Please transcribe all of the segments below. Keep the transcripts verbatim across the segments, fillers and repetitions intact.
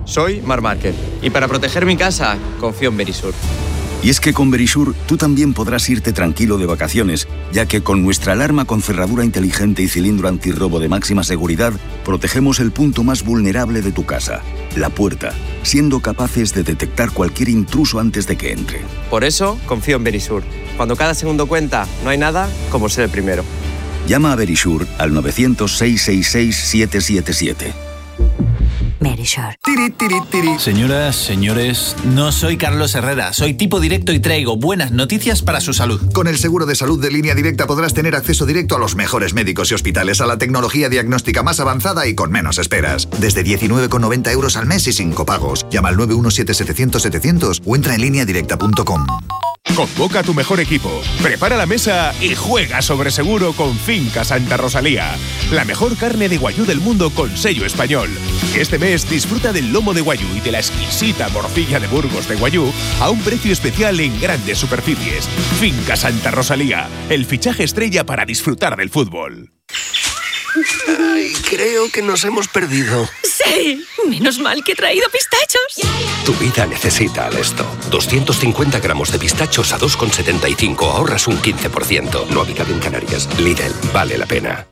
Soy Marc Márquez y para proteger mi casa confío en Verisur. Y es que con Verisur tú también podrás irte tranquilo de vacaciones, ya que con nuestra alarma con cerradura inteligente y cilindro antirrobo de máxima seguridad, protegemos el punto más vulnerable de tu casa, la puerta, siendo capaces de detectar cualquier intruso antes de que entre. Por eso confío en Verisur. Cuando cada segundo cuenta, no hay nada como ser el primero. Llama a Verisur al novecientos, seiscientos sesenta y seis, siete siete siete. Verisur. Señoras, señores, no soy Carlos Herrera, soy tipo directo y traigo buenas noticias para su salud. Con el seguro de salud de Línea Directa podrás tener acceso directo a los mejores médicos y hospitales, a la tecnología diagnóstica más avanzada y con menos esperas. Desde diecinueve con noventa euros al mes y sin copagos. Llama al nueve uno siete setecientos setecientos o entra en línea directa punto com. Convoca a tu mejor equipo, prepara la mesa y juega sobre seguro con Finca Santa Rosalía. La mejor carne de guayú del mundo con sello español. Este mes disfruta del lomo de guayú y de la exquisita morcilla de Burgos de guayú a un precio especial en grandes superficies. Finca Santa Rosalía, el fichaje estrella para disfrutar del fútbol. Ay, creo que nos hemos perdido. ¡Sí! Menos mal que he traído pistachos. Tu vida necesita Alesto. doscientos cincuenta gramos de pistachos a dos con setenta y cinco. Ahorras un quince por ciento. No habitado en Canarias. Lidl, vale la pena.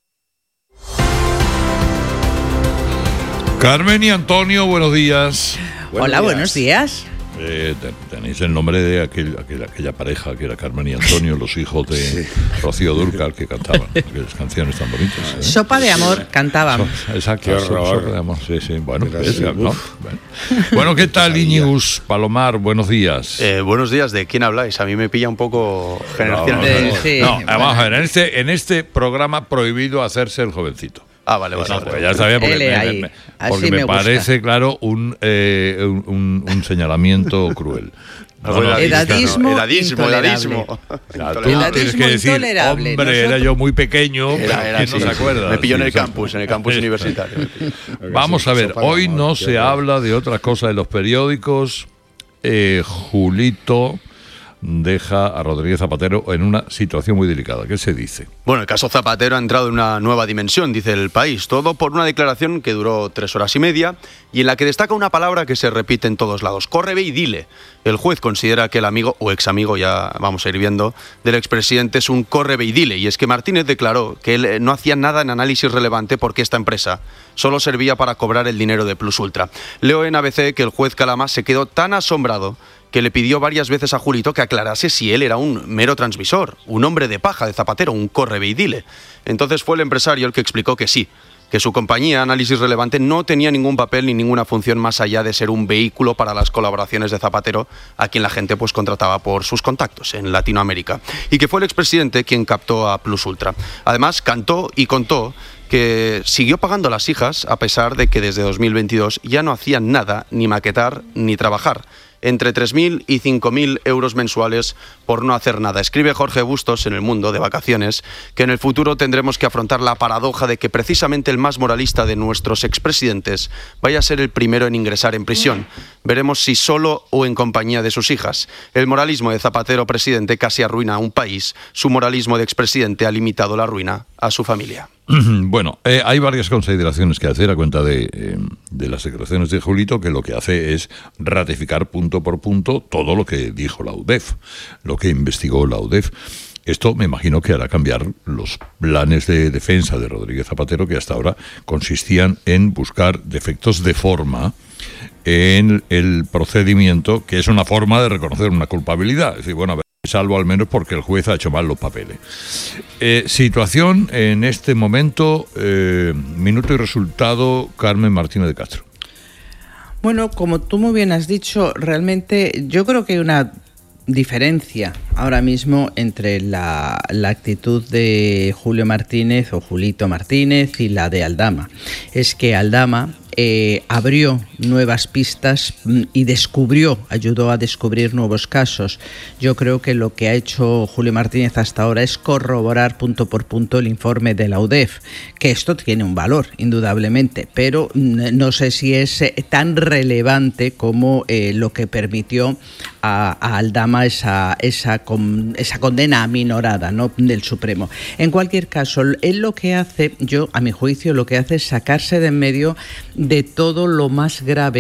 Carmen y Antonio, buenos días. Buenos Hola, días. Buenos días. Eh, tenéis el nombre de aquel, aquel, aquella pareja que era Carmen y Antonio, los hijos de sí. Rocío Dúrcal, que cantaban aquellas canciones tan bonitas. ¿eh? Sopa de amor cantaban. So, exacto, so, sopa de amor, sí, sí. Bueno, es, ¿no? bueno. bueno, ¿qué tal, Íñigus Palomar? Buenos días. Eh, buenos días, ¿de quién habláis? A mí me pilla un poco generación. No, no, no, no. Sí, no bueno. Vamos a ver, en este, en este programa prohibido hacerse el jovencito. Ah, vale, vale. Exacto, vale. Ya sabía, porque me, me, porque me, me parece, claro, un, eh, un, un señalamiento cruel. No, no, edadismo, no, edadismo, edadismo. O sea, tú tienes que decir, hombre, nosotros... era yo muy pequeño, era, era, ¿quién sí, no se acuerda? Me pilló sí, en el exacto. campus, en el campus universitario. Vamos a ver, hoy no se habla de otras cosas en los periódicos. Eh, Julito deja a Rodríguez Zapatero en una situación muy delicada. ¿Qué se dice? Bueno, el caso Zapatero ha entrado en una nueva dimensión, dice El País. Todo por una declaración que duró tres horas y media y en la que destaca una palabra que se repite en todos lados. Corre, ve y dile. El juez considera que el amigo, o ex amigo, ya vamos a ir viendo, del expresidente es un corre, ve y dile. Y es que Martínez declaró que él no hacía nada en análisis relevante porque esta empresa solo servía para cobrar el dinero de Plus Ultra. Leo en A B C que el juez Calama se quedó tan asombrado que le pidió varias veces a Julito que aclarase si él era un mero transmisor, un hombre de paja de Zapatero, un corre, ve y dile. Entonces fue el empresario el que explicó que sí, que su compañía, Análisis Relevante, no tenía ningún papel ni ninguna función más allá de ser un vehículo para las colaboraciones de Zapatero, a quien la gente pues contrataba por sus contactos en Latinoamérica, y que fue el expresidente quien captó a Plus Ultra. Además, cantó y contó que siguió pagando a las hijas a pesar de que desde dos mil veintidós ya no hacían nada, ni maquetar, ni trabajar. Entre tres mil y cinco mil euros mensuales por no hacer nada. Escribe Jorge Bustos en El Mundo, de vacaciones, que en el futuro tendremos que afrontar la paradoja de que precisamente el más moralista de nuestros expresidentes vaya a ser el primero en ingresar en prisión. Veremos si solo o en compañía de sus hijas. El moralismo de Zapatero presidente casi arruina a un país. Su moralismo de expresidente ha limitado la ruina a su familia. Bueno, eh, hay varias consideraciones que hacer a cuenta de, eh, de las declaraciones de Julito, que lo que hace es ratificar punto por punto todo lo que dijo la U D E F, lo que investigó la U D E F. Esto me imagino que hará cambiar los planes de defensa de Rodríguez Zapatero, que hasta ahora consistían en buscar defectos de forma en el procedimiento, que es una forma de reconocer una culpabilidad. Es decir, bueno, a ver, salvo al menos porque el juez ha hecho mal los papeles. Eh, situación en este momento, eh, minuto y resultado, Carmen Martínez de Castro. Bueno, como tú muy bien has dicho, realmente yo creo que hay una diferencia ahora mismo entre la, la actitud de Julio Martínez o Julito Martínez y la de Aldama. Es que Aldama eh, abrió nuevas pistas y descubrió, ayudó a descubrir nuevos casos. Yo creo que lo que ha hecho Julio Martínez hasta ahora es corroborar punto por punto el informe de la U D E F, que esto tiene un valor, indudablemente, pero no sé si es tan relevante como eh, lo que permitió a, a Aldama esa, esa, con, esa condena aminorada, ¿no?, del Supremo. En cualquier caso, él lo que hace, yo a mi juicio, lo que hace es sacarse de en medio de todo lo más grave